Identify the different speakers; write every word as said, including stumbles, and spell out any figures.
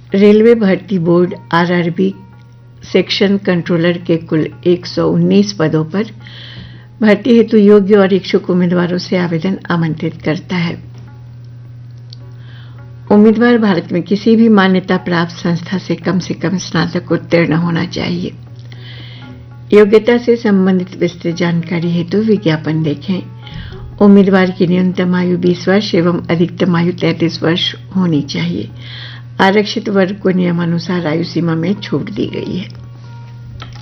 Speaker 1: Railway भर्ती board RRB section controller के कुल एक सौ उन्नीस पदों पर भर्ती हेतु योग्य और इच्छुक उम्मीदवारों से आवेदन आमंत्रित करता है। उम्मीदवार भारत में किसी भी मान्यता प्राप्त संस्था से कम से कम स्नातक उत्तीर्ण होना चाहिए। योग्यता से संबंधित विस्तृत जानकारी हेतु विज्ञापन देखें। उम्मीदवार की न्यूनतम आयु बीस वर्ष एवं अधिकतम आयु तैंतीस वर्ष होनी चाहिए। आरक्षित वर्ग को नियमानुसार आयु सीमा में छूट दी गई है।